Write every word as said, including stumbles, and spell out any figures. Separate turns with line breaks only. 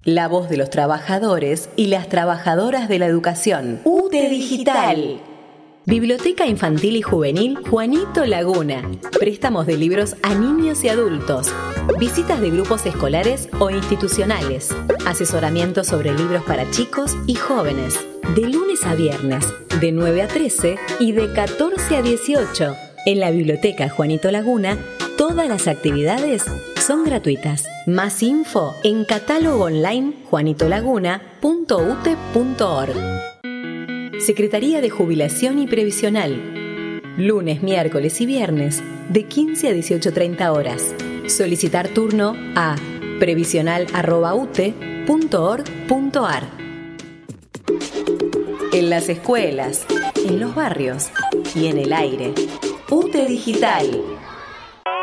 La voz de los trabajadores y las trabajadoras de la educación. U T E Digital. Biblioteca Infantil y Juvenil Juanito Laguna. Préstamos de libros a niños y adultos. Visitas de grupos escolares o institucionales. Asesoramiento sobre libros para chicos y jóvenes. De lunes a viernes, de nueve a trece y de catorce a dieciocho. En la Biblioteca Juanito Laguna, todas las actividades son gratuitas. Más info en catálogo online juanito laguna punto u t e punto org. Secretaría de Jubilación y Previsional. Lunes, miércoles y viernes, de quince a dieciocho treinta horas. Solicitar turno a previsional arroba u t e punto org punto a r. En las escuelas, en los barrios y en el aire. U T E Digital.